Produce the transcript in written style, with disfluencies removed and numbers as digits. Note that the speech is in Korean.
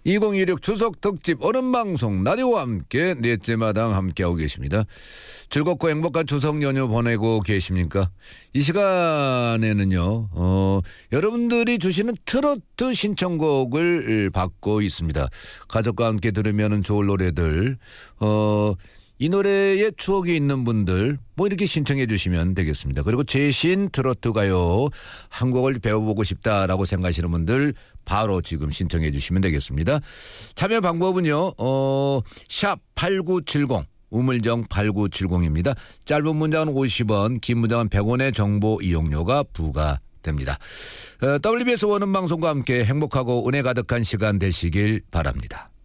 2016 추석 특집 어른 방송 라디오와 함께 넷째 마당 함께하고 계십니다. 즐겁고 행복한 추석 연휴 보내고 계십니까? 이 시간에는요, 여러분들이 주시는 트로트 신청곡을 받고 있습니다. 가족과 함께 들으면 좋을 노래들, 이 노래에 추억이 있는 분들 뭐 이렇게 신청해 주시면 되겠습니다. 그리고 최신 트로트 가요 한 곡을 배워보고 싶다라고 생각하시는 분들 바로 지금 신청해 주시면 되겠습니다. 참여 방법은요. 샵 8970 우물정 8970입니다. 짧은 문장은 50원, 긴 문장은 100원의 정보 이용료가 부과됩니다. WBS 원음방송과 함께 행복하고 은혜 가득한 시간 되시길 바랍니다.